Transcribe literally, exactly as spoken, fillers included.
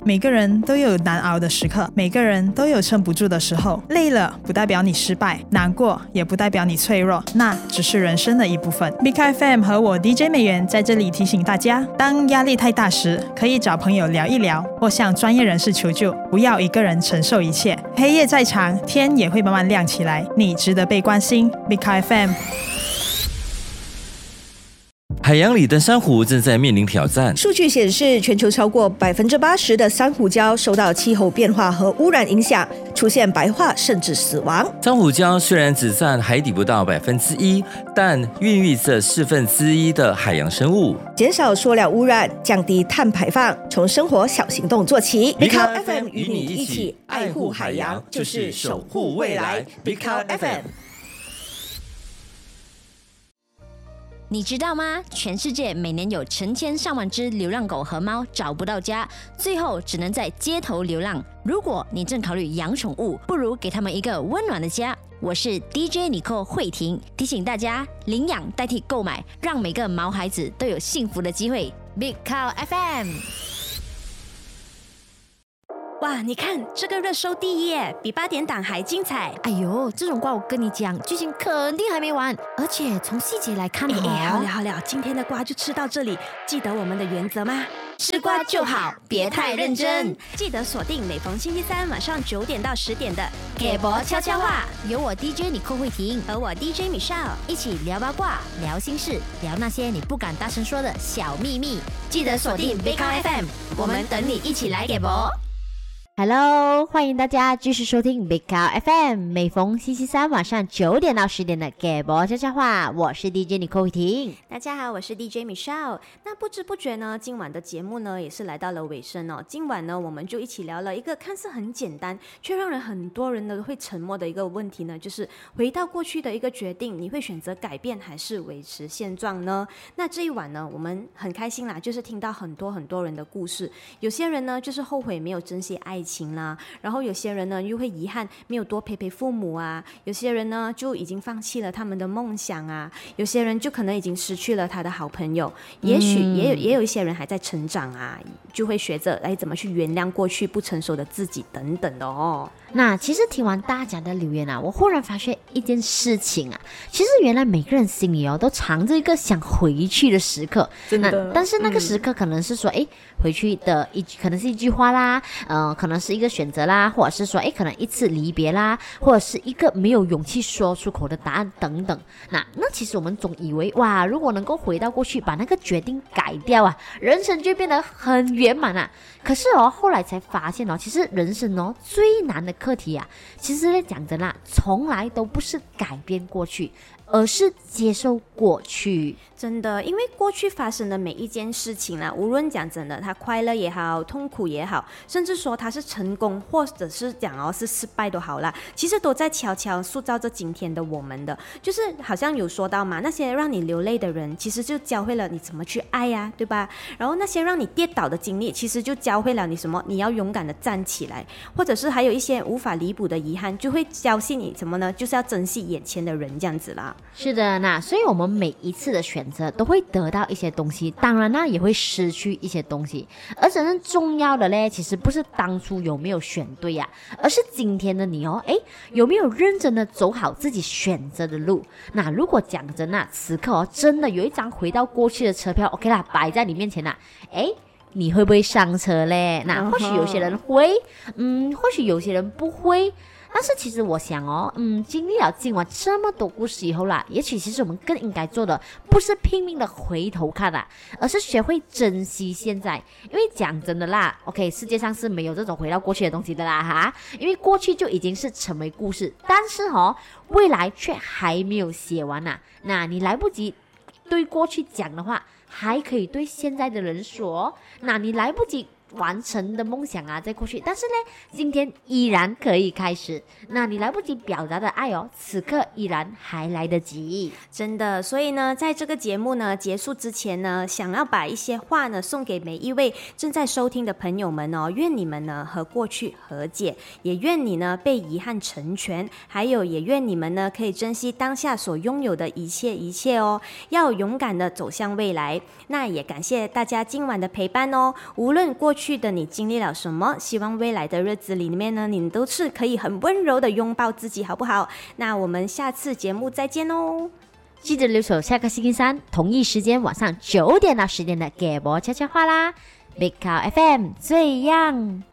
每个人都有难熬的时刻，每个人都有撑不住的时候。累了不代表你失败，难过也不代表你脆弱，那只是人生的一部分。Big F M 和我 D J 美元在这里提醒大家，当压力太大时，可以找朋友聊一聊，或向专业人士求救，不要一个人承受一切。黑夜再长，天也会慢慢亮起来，你值得被关心。Big F M。 海洋里的珊瑚正在面临挑战。 数据显示，全球超过百分之八十的珊瑚礁受到气候变化和污染影响，出现白化甚至死亡。 珊瑚礁虽然只占海底不到百分之一，但孕育着四分之一的海洋生物。 减少塑料污染，降低碳排放，从生活小行动做起。 Big Big F M 与你一起爱护海洋，就是守护未来。Big F M。 你知道吗？全世界每年有成千上万只流浪狗和猫找不到家，最后只能在街头流浪。如果你正考虑养宠物，不如给他们一个温暖的家。我是 D J Nicole 慧婷，提醒大家领养代替购买，让每个毛孩子都有幸福的机会。Big Cow F M。 哇，你看这个热搜第一耶，比八点档还精彩。 哎呦，这种瓜我跟你讲，剧情肯定还没完，而且从细节来看， 哎哎，好了好了，今天的瓜就吃到这里。记得我们的原则吗？吃瓜就好，别太认真。记得锁定每逢星期三晚上九点到十点的《给博悄悄话》， 有我 D J Nicole慧婷和我 D J Michelle 一起聊八卦、聊心事、聊那些你不敢大声说的小秘密。 记得锁定 Big F M， 我们等你一起来给博。 Hello， 欢迎大家继续收听 Big Cow F M， 每逢星期三晚上九点到十点的给博悄悄话，我是 D J Nicole 婷。 大家好，我是 D J Michelle。那不知不觉呢，今晚的节目呢也是来到了尾声哦。今晚呢，我们就一起聊了一个看似很简单，却让人很多人呢会沉默的一个问题呢，就是回到过去的一个决定，你会选择改变还是维持现状呢？那这一晚呢，我们很开心啦，就是听到很多很多人的故事。有些人呢，就是后悔没有珍惜爱情啦，然后有些人呢又会遗憾没有多陪陪父母啊，有些人呢就已经放弃了他们的梦想啊，有些人就可能已经失去了他的好朋友，也许也有也有一些人还在成长啊，就会学着哎怎么去原谅过去不成熟的自己等等的哦。 那其实听完大家的留言啊，我忽然发现一件事情啊，其实原来每个人心里哦都藏着一个想回去的时刻， 真的。 但是那个时刻可能是说，哎、嗯，回去的一可能是一句话啦，呃，可能是一个选择啦，或者是说，哎，可能一次离别啦，或者是一个没有勇气说出口的答案等等。那那其实我们总以为哇，如果能够回到过去，把那个决定改掉啊，人生就变得很圆满啊。可是哦，后来才发现哦，其实人生哦最难的课题啊，其实讲真啦，从来都不是改变过去，而是接受过去。 真的，因为过去发生的每一件事情啦，无论讲真的，它快乐也好，痛苦也好，甚至说它是成功，或者是讲哦是失败都好啦，其实都在悄悄塑造着今天的我们的。就是好像有说到嘛，那些让你流泪的人，其实就教会了你怎么去爱呀、啊，对吧？然后那些让你跌倒的经历，其实就教会了你什么，你要勇敢的站起来，或者是还有一些无法弥补的遗憾，就会教会你什么呢？就是要珍惜眼前的人，这样子啦。 是的，那所以我们每一次的选择都会得到一些东西，当然呢也会失去一些东西。而真正重要的嘞，其实不是当初有没有选对呀、啊，而是今天的你哦，诶，有没有认真的走好自己选择的路？那如果讲真呐，此刻哦，真的有一张回到过去的车票 ，OK 啦，摆在你面前啦，诶，你会不会上车嘞？那或许有些人会，嗯，或许有些人不会。但是其实我想哦，嗯，经历了今晚这么多故事以后啦，也许其实我们更应该做的不是拼命的回头看啦，而是学会珍惜现在。因为讲真的啦 ，OK， 世界上是没有这种回到过去的东西的啦哈，因为过去就已经是成为故事，但是哦，未来却还没有写完呐、啊。那你来不及对过去讲的话，还可以对现在的人说，那你来不及完成的梦想啊，在过去，但是呢，今天依然可以开始。那你来不及表达的爱哦，此刻依然还来得及。 真的，所以呢，在这个节目呢结束之前呢，想要把一些话呢送给每一位正在收听的朋友们哦，愿你们呢和过去和解，也愿你呢被遗憾成全，还有也愿你们呢可以珍惜当下所拥有的一切一切哦，要勇敢的走向未来。那也感谢大家今晚的陪伴哦，无论过去去的你经历了什么，希望未来的日子里面呢，你都是可以很温柔的拥抱自己，好不好？那我们下次节目再见哦。 记得留守下个星期三同一时间晚上九点到十点的给博悄悄话啦。Big Cow F M 最样。